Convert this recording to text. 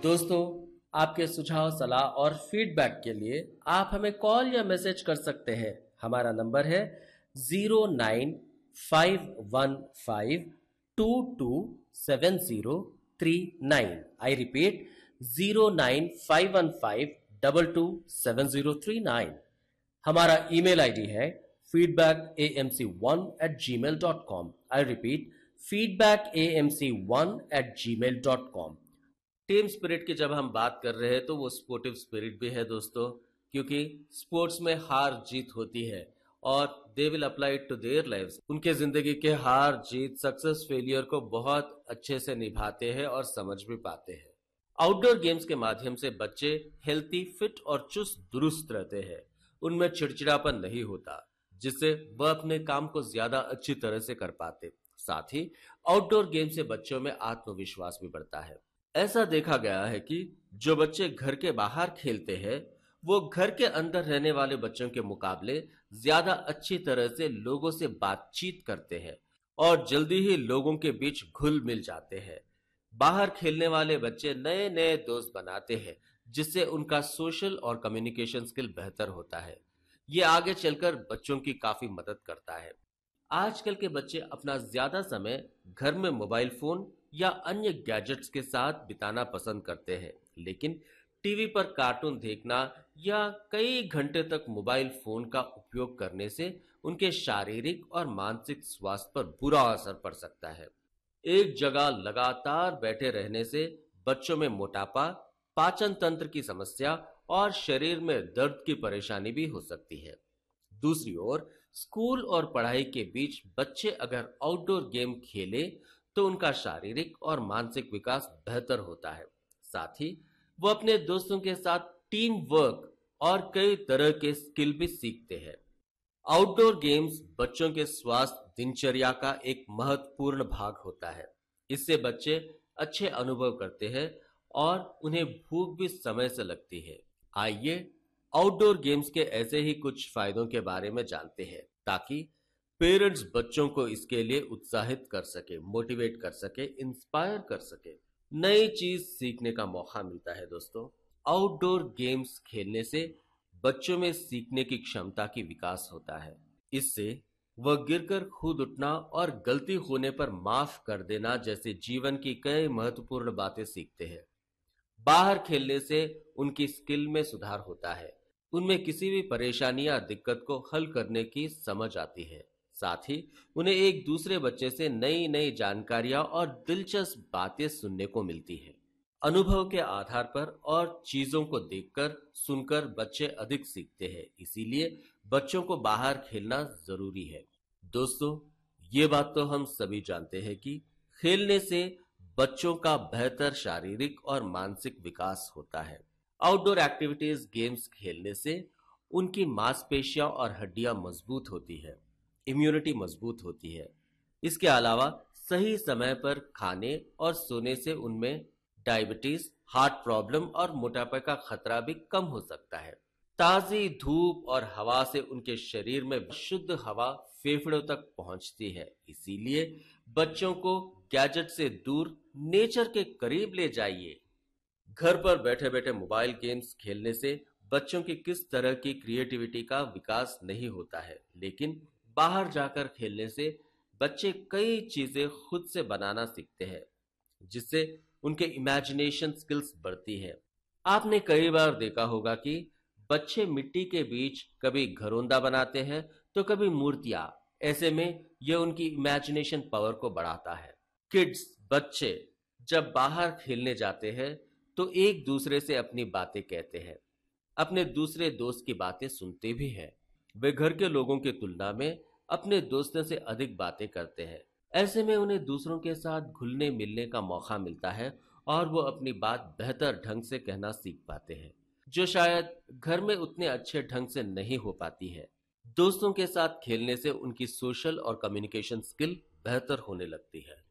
दोस्तों, आपके सुझाव, सलाह और फीडबैक के लिए आप हमें कॉल या मैसेज कर सकते हैं। हमारा नंबर है 09515227039। I repeat 09515227039। हमारा ईमेल आईडी है feedbackAMC1@gmail.com। I repeat feedbackAMC1@gmail.com। Team spirit की जब हम बात कर रहे हैं तो वो स्पोर्टिव स्पिरिट भी है दोस्तों, क्योंकि स्पोर्ट्स में हार जीत होती है और they will apply it to their lives. उनके जिंदगी के हार जीत, सक्सेस, फेलियर को बहुत अच्छे से निभाते हैं और समझ भी पाते हैं। आउटडोर गेम्स के माध्यम से बच्चे हेल्थी, फिट और चुस्त दुरुस्त रहते हैं। उनमें चिड़चिड़ापन नहीं होता, जिससे वह अपने काम को ज्यादा अच्छी तरह से कर पाते। साथ ही आउटडोर गेम से बच्चों में आत्मविश्वास भी बढ़ता है। ऐसा देखा गया है कि जो बच्चे घर के बाहर खेलते हैं वो घर के अंदर रहने वाले बच्चों के मुकाबले ज्यादा अच्छी तरह से लोगों से बातचीत करते हैं और जल्दी ही लोगों के बीच घुल मिल जाते हैं। बाहर खेलने वाले बच्चे नए नए दोस्त बनाते हैं, जिससे उनका सोशल और कम्युनिकेशन स्किल बेहतर होता है। ये आगे चलकर बच्चों की काफी मदद करता है। आजकल के बच्चे अपना ज्यादा समय घर में मोबाइल फोन या अन्य गैजेट्स के साथ बिताना पसंद करते हैं, लेकिन टीवी पर कार्टून देखना या कई घंटे तक मोबाइल फोन का उपयोग करने से उनके शारीरिक और मानसिक स्वास्थ्य पर बुरा असर पड़ सकता है। एक जगह लगातार बैठे रहने से बच्चों में मोटापा, पाचन तंत्र की समस्या और शरीर में दर्द की परेशानी भी हो सकती है। दूसरी ओर स्कूल और पढ़ाई के बीच बच्चे अगर आउटडोर गेम खेले तो उनका शारीरिक और मानसिक विकास बेहतर होता है। साथ ही वो अपने दोस्तों के साथ टीम वर्क और कई तरह के स्किल भी सीखते हैं। आउटडोर गेम्स बच्चों के स्वास्थ्य दिनचर्या का एक महत्वपूर्ण भाग होता है। इससे बच्चे अच्छे अनुभव करते हैं और उन्हें भूख भी समय से लगती है। आइए आउटडोर गेम्स के ऐसे ही कुछ फायदों के बारे में जानते हैं, ताकि पेरेंट्स बच्चों को इसके लिए उत्साहित कर सके, मोटिवेट कर सके, इंस्पायर कर सके। नई चीज सीखने का मौका मिलता है दोस्तों। आउटडोर गेम्स खेलने से बच्चों में सीखने की क्षमता की विकास होता है। इससे वह गिरकर खुद उठना और गलती होने पर माफ कर देना जैसे जीवन की कई महत्वपूर्ण बातें सीखते हैं। बाहर खेलने से उनकी स्किल में सुधार होता है। उनमें किसी भी परेशानी या दिक्कत को हल करने की समझ आती है। साथ ही उन्हें एक दूसरे बच्चे से नई नई जानकारियां और दिलचस्प बातें सुनने को मिलती है। अनुभव के आधार पर और चीजों को देखकर सुनकर बच्चे अधिक सीखते हैं। इसीलिए बच्चों को बाहर खेलना जरूरी है। दोस्तों, ये बात तो हम सभी जानते हैं कि खेलने से बच्चों का बेहतर शारीरिक और मानसिक विकास होता है। आउटडोर एक्टिविटीज गेम्स खेलने से उनकी मांसपेशियां और हड्डियां मजबूत होती है, इम्यूनिटी मजबूत होती है। इसके अलावा सही समय पर खाने और सोने से उनमें डायबिटीज, हार्ट प्रॉब्लम और मोटापे का खतरा भी कम हो सकता है। ताजी धूप और हवा से उनके शरीर में शुद्ध हवा फेफड़ों तक पहुंचती है। इसीलिए बच्चों को गैजेट से दूर नेचर के करीब ले जाइए। घर पर बैठे बैठे मोबाइल गेम्स खेलने से बच्चों की किस तरह की क्रिएटिविटी का विकास नहीं होता है, लेकिन बाहर जाकर खेलने से बच्चे कई चीजें खुद से बनाना सीखते हैं, जिससे उनके इमेजिनेशन स्किल्स बढ़ती है। आपने कई बार देखा होगा कि बच्चे मिट्टी के बीच कभी घरौंदा बनाते हैं तो कभी मूर्तियां। ऐसे में यह उनकी इमेजिनेशन पावर को बढ़ाता है। किड्स, बच्चे जब बाहर खेलने जाते हैं तो एक दूसरे से अपनी बातें कहते हैं, अपने दूसरे दोस्त की बातें सुनते भी हैं। वे घर के लोगों की तुलना में अपने दोस्तों से अधिक बातें करते हैं। ऐसे में उन्हें दूसरों के साथ घुलने मिलने का मौका मिलता है और वो अपनी बात बेहतर ढंग से कहना सीख पाते हैं, जो शायद घर में उतने अच्छे ढंग से नहीं हो पाती है। दोस्तों के साथ खेलने से उनकी सोशल और कम्युनिकेशन स्किल बेहतर होने लगती है।